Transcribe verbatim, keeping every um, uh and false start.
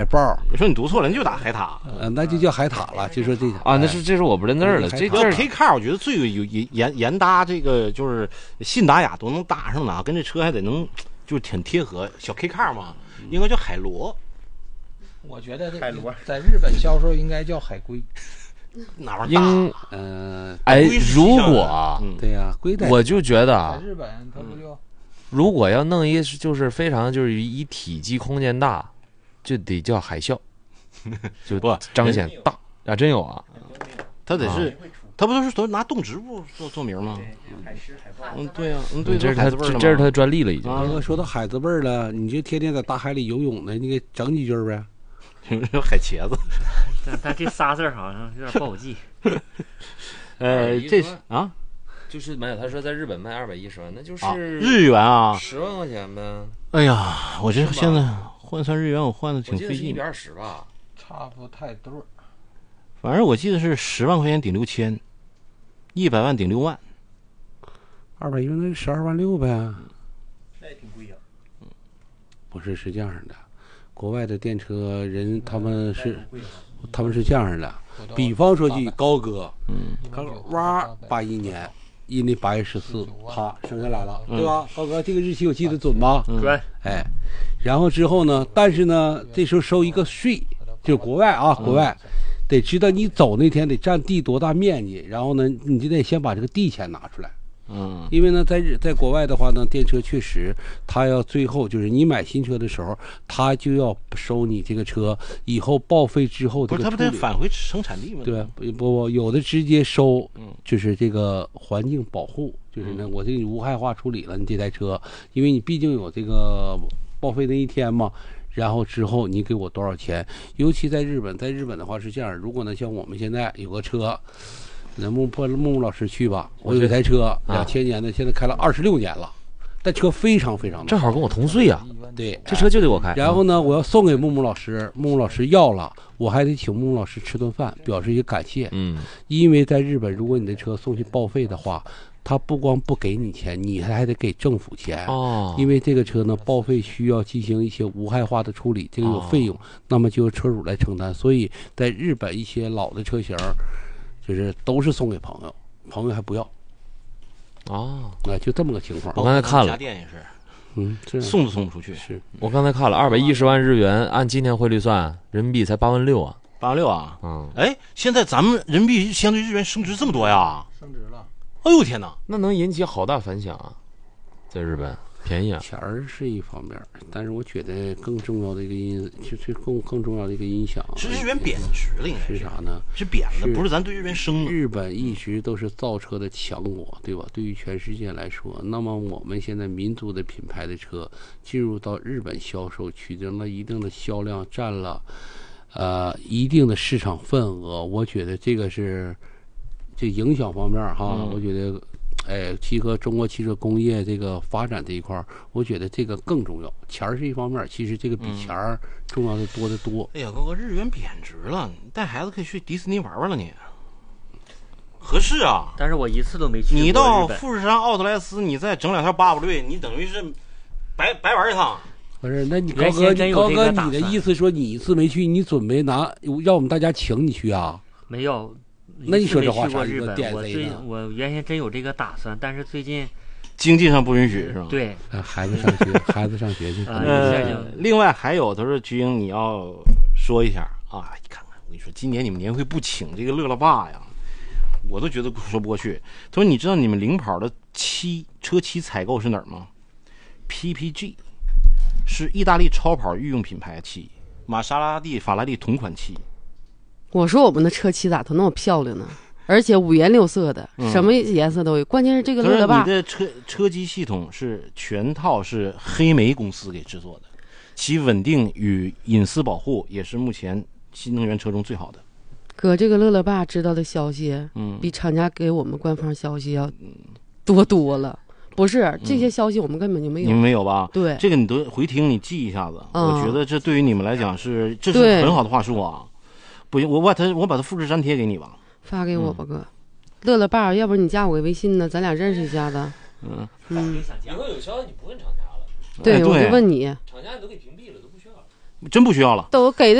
豹。 你说你读错了，你就打海獭， 呃，那就叫海獭了。就说这啊，那是这是我不认字了。这这 K car 我觉得最有严严搭这个就是信达雅都能搭上呢，跟这车还得能就是挺贴合。小 K car 嘛，应该叫海螺。 我觉得海螺在日本销售应该叫海龟。 哪玩意儿大？ 嗯， 哎，如果嗯、 对呀、啊，龟代我就觉得啊， 在日本它不就。 如果要弄一就是非常就是以体积空间大，就得叫海啸，就不彰显大啊！真有啊， 他得是，他不都是都拿动植物做做名吗？ 海狮、海豹。 嗯，对呀、啊，嗯，对， 这是他这是他专利了已经。 啊，说到海字辈儿了，你就天天在大海里游泳的，你给整几句呗。 海茄子， 但但这仨字好像有点不好记。 呃，这是啊。 就是没有，他说在日本卖二百一十万，那就是日元啊， 十万块钱呗。 哎呀，我这现在换算日元，我换的挺费劲。 一比二十吧， 差不太多。 反正我记得是十万块钱顶六千，一百万顶六万， 二百一那就十二万六呗。 那也挺贵呀。 不是，是这样的，国外的电车人他们是他们是这样的，比方说句高哥， 嗯， 高哥哇，八一年。阴历八月十四，他生下来了，对吧？高哥，这个日期我记得准吧？ 准。 哎，然后之后呢？但是呢，这时候收一个税，就国外啊，国外得知道你走那天得占地多大面积，然后呢，你就得先把这个地钱拿出来。 嗯， 因为呢，在日在国外的话呢，电车确实，他要最后就是你买新车的时候，他就要收你这个车以后报废之后这个处理， 不是他不得返回生产地吗？ 对，不不，有的直接收，就是这个环境保护，就是呢，我这个无害化处理了你这台车，因为你毕竟有这个报废那一天嘛。然后之后你给我多少钱？尤其在日本，在日本的话是这样，如果呢像我们现在有个车。那木木木木老师去吧，我有一台车，两千年的，现在开了二十六年了，但车非常非常的， 正好跟我同岁呀。 对， 这车就得我开。 然后呢，我要送给木木老师，木木老师要了，我还得请木木老师吃顿饭，表示一个感谢。 嗯， 因为在日本，如果你的车送去报废的话，他不光不给你钱，你还得给政府钱哦。 因为这个车呢，报废需要进行一些无害化的处理，这个有费用， 哦、 那么就由车主来承担。所以在日本一些老的车型。就是都是送给朋友，朋友还不要， 哦， 啊，就这么个情况。 我刚才看了， 家电也是， 嗯， 送都送不出去。 是我刚才看了，二百一十万日元，按今天汇率算，人民币才八万六啊， 八万六啊， 嗯， 哎，现在咱们人民币相对日元升值这么多呀？ 升值了。 哎呦天哪， 那能引起好大反响啊，在日本。便宜啊， 钱儿是一方面，但是我觉得更重要的一个因，就是更更重要的一个影响是日元贬值了，应该是啥呢？ 是贬的，不是咱对日元升了。 日本一直都是造车的强国，对吧？对于全世界来说，那么我们现在民族的品牌的车进入到日本销售，取得了一定的销量，占了呃一定的市场份额。我觉得这个是这影响方面哈， 嗯、 我觉得。哎，契合中国汽车工业这个发展这一块，我觉得这个更重要。钱儿是一方面，其实这个比钱儿重要的多得多。 哎呀，哥哥，日元贬值了，你带孩子可以去迪士尼玩玩了你，合适啊。 但是我一次都没去过。 你到富士山、奥特莱斯，你再整两条巴布瑞，你等于是白白玩一趟。 不是，那你高哥，高哥，你的意思说你一次没去，你准备拿让我们大家请你去啊？ 没有。 那你说这话啥意思？ 我最我原先真有这个打算，但是最近经济上不允许，是吧？ 对， 孩子上学，孩子上学去。 呃，另外还有，他说菊英你要说一下啊，你看看，我跟你说，今年你们年会不请这个乐乐爸呀，我都觉得说不过去。他说，你知道你们领跑的漆车漆采购是哪儿吗 ？P P G 是意大利超跑御用品牌漆，玛莎拉蒂、法拉利同款漆。 我说我们的车漆咋都那么漂亮呢？而且五颜六色的， 嗯、 什么颜色都有。关键是这个乐乐爸， 你的车车机系统是全套是黑莓公司给制作的，其稳定与隐私保护也是目前新能源车中最好的。 哥，这个乐乐爸知道的消息， 嗯， 比厂家给我们官方消息要多多了。不是这些消息我们根本就没有， 你们没有吧？ 对， 这个你都回听，你记一下子。 嗯、 我觉得这对于你们来讲是这是很好的话术啊。不行，我把它我把它复制粘贴给你吧， 发给我吧，哥。嗯、乐乐爸，要不然你加我个微信呢，咱俩认识一下子。 嗯嗯。 以后有消息你不问厂家了。 对， 哎、 我就问你。 厂家你都给屏蔽了，都不需要了。 真不需要了。 都给的。